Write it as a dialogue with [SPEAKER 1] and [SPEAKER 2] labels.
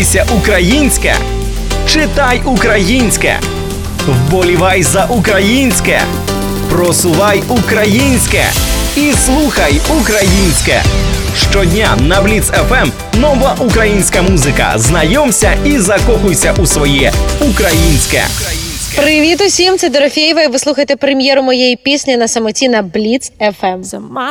[SPEAKER 1] Дивися українське, читай українське, вболівай за українське, просувай українське і слухай українське. Щодня на Бліц FM нова українська музика. Знайомся і закохуйся у своє українське.
[SPEAKER 2] Привіт усім, це Дорофєєва, і ви слухаєте прем'єру моєї пісні на самоті на Бліц FM.